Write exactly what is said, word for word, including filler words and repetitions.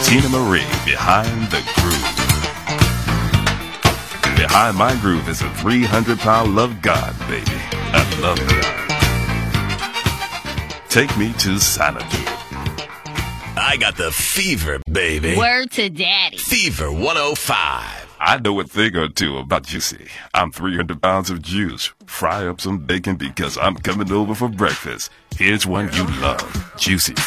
Tina Marie, Behind the Groove. Behind my groove is a three hundred pound love God, baby. I love God. Take me to Xanadu. I got the fever, baby. Word to daddy. Fever one oh five. I know a thing or two about juicy. I'm three hundred pounds of juice. Fry up some bacon because I'm coming over for breakfast. Here's one you love. Juicy